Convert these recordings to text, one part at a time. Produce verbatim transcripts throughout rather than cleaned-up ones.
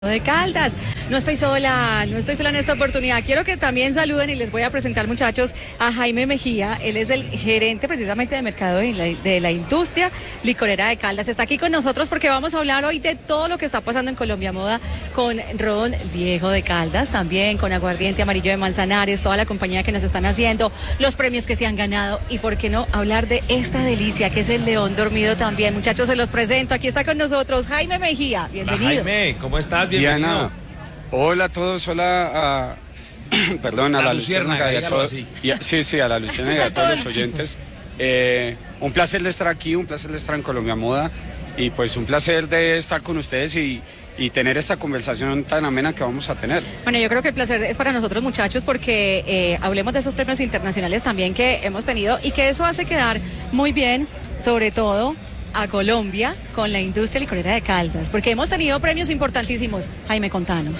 de Caldas. No estoy sola, no estoy sola en esta oportunidad. Quiero que también saluden y les voy a presentar, muchachos, a Jaime Mejía. Él es el gerente precisamente de mercado de la, de la industria licorera de Caldas. Está aquí con nosotros porque vamos a hablar hoy de todo lo que está pasando en Colombia Moda con Ron Viejo de Caldas, también con Aguardiente Amarillo de Manzanares, toda la compañía que nos están haciendo, los premios que se han ganado y por qué no hablar de esta delicia que es el León Dormido también. Muchachos, se los presento. Aquí está con nosotros Jaime Mejía. Bienvenido. Hola, Jaime, ¿cómo estás? Bienvenido. Diana, hola a todos, hola a, perdón, a la, la Luciérnaga y a todos, y a, sí, sí, a la Luciérnaga y a todos los oyentes. Eh, un placer de estar aquí, un placer de estar en Colombia Moda y pues un placer de estar con ustedes y, y tener esta conversación tan amena que vamos a tener. Bueno, yo creo que el placer es para nosotros, muchachos, porque eh, hablemos de esos premios internacionales también que hemos tenido y que eso hace quedar muy bien, sobre todo a Colombia con la industria licorera de Caldas, porque hemos tenido premios importantísimos. Jaime, contanos.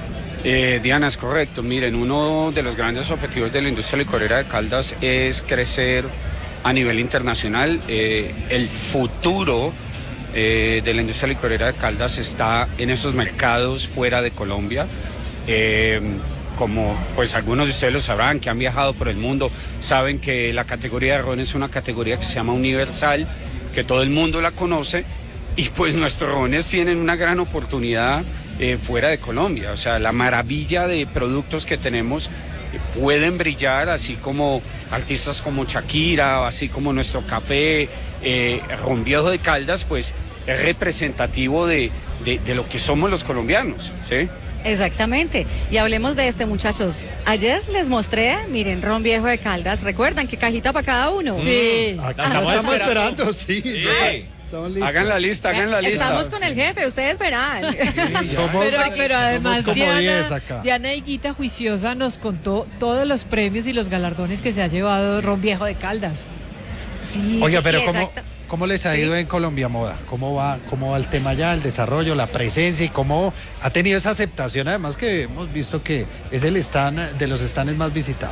Eh, Diana, es correcto. Miren, uno de los grandes objetivos de la industria licorera de Caldas es crecer a nivel internacional. Eh, el futuro eh, de la industria licorera de Caldas está en esos mercados fuera de Colombia. Eh, como pues algunos de ustedes lo sabrán, que han viajado por el mundo, saben que la categoría de ron es una categoría que se llama universal, que todo el mundo la conoce y pues nuestros rones tienen una gran oportunidad eh, fuera de Colombia. O sea, la maravilla de productos que tenemos eh, pueden brillar, así como artistas como Shakira, así como nuestro café, eh, Ron Viejo de Caldas, pues es representativo de, de, de lo que somos los colombianos, ¿sí? Exactamente. Y hablemos de este, muchachos. Ayer les mostré, miren, Ron Viejo de Caldas. ¿Recuerdan qué cajita para cada uno? Sí. Mm, Acá estamos, estamos esperando, esperando, sí. sí. Hagan la lista, hagan la lista. Estamos con el jefe, ustedes verán. Sí, somos, pero, pero además somos como diez Diana, acá. Diana Higuita Juiciosa nos contó todos los premios y los galardones que se ha llevado Ron Viejo de Caldas. Sí, Oiga, sí, pero ¿cómo, exacto. ¿cómo les ha ido Sí. en Colombia Moda? ¿Cómo va, ¿Cómo va el tema ya, el desarrollo, la presencia y cómo ha tenido esa aceptación? Además que hemos visto que es el stand de los stands más visitados.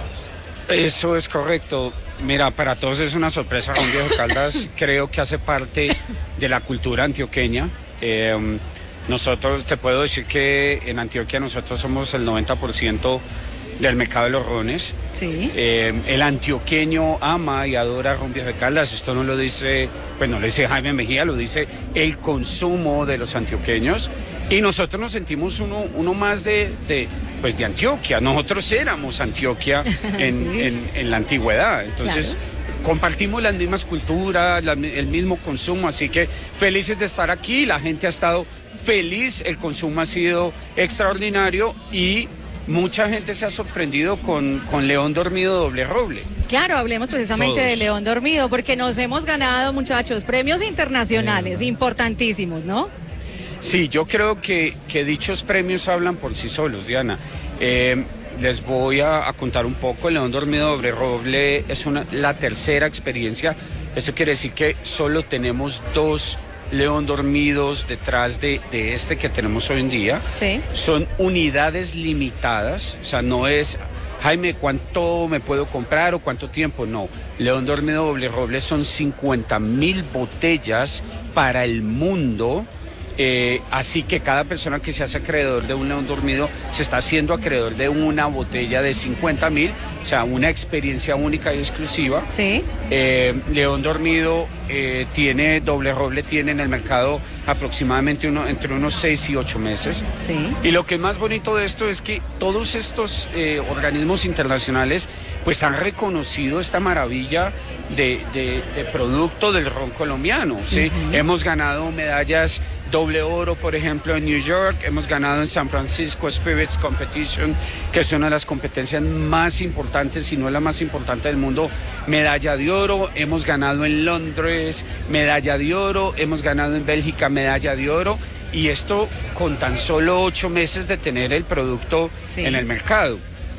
Eso es correcto. Mira, para todos es una sorpresa. Ron Viejo de Caldas creo que hace parte de la cultura antioqueña. Eh, nosotros, te puedo decir que en Antioquia nosotros somos el noventa por ciento del mercado de los rones. Sí. Eh, el antioqueño ama y adora Ron Viejo de Caldas. Esto no lo dice, pues no lo dice Jaime Mejía, lo dice el consumo de los antioqueños. Y nosotros nos sentimos uno, uno más de, de, pues de Antioquia. Nosotros éramos Antioquia en, Sí. en, en la antigüedad. Entonces, Claro. compartimos las mismas culturas, la- el mismo consumo. Así que felices de estar aquí. La gente ha estado feliz. El consumo ha sido extraordinario y mucha gente se ha sorprendido con, con León Dormido Doble Roble. Claro, hablemos precisamente Todos. de León Dormido, porque nos hemos ganado, muchachos, premios internacionales importantísimos, ¿no? Sí, yo creo que, que dichos premios hablan por sí solos, Diana. Eh, les voy a, a contar un poco. El León Dormido Doble Roble es una, la tercera experiencia. Esto quiere decir que solo tenemos dos León Dormidos detrás de, de este que tenemos hoy en día. Sí. Son unidades limitadas, o sea, no es, Jaime, ¿cuánto me puedo comprar o cuánto tiempo? No, León Dormido Doble Roble son cincuenta mil botellas para el mundo. Eh, así que cada persona que se hace acreedor de un León Dormido se está haciendo acreedor de una botella de cincuenta mil, o sea, una experiencia única y exclusiva. Sí. Eh, León Dormido eh, tiene, Doble Roble tiene en el mercado aproximadamente uno, entre unos seis y ocho meses. Sí. Y lo que es más bonito de esto es que todos estos eh, organismos internacionales pues han reconocido esta maravilla de, de- de producto del ron colombiano, ¿sí? Hemos ganado medallas doble oro, por ejemplo, en New York, hemos ganado en San Francisco Spirits Competition, que es una de las competencias más importantes, si no la más importante del mundo, medalla de oro, hemos ganado en Londres, medalla de oro, hemos ganado en Bélgica, medalla de oro, y esto con tan solo ocho meses de tener el producto Sí. en el mercado.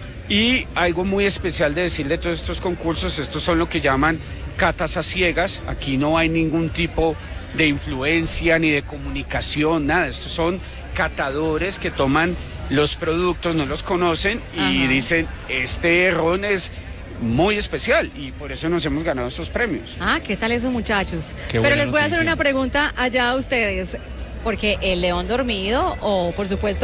Y algo muy especial de decir de todos estos concursos, estos son lo que llaman catas a ciegas, aquí no hay ningún tipo de influencia ni de comunicación, nada, estos son catadores que toman los productos, no los conocen y Ajá. dicen, este ron es muy especial y por eso nos hemos ganado esos premios. Ah, ¿qué tal esos muchachos? Qué Pero buena les voy a hacer noticia. una pregunta allá a ustedes. porque el león dormido o por supuesto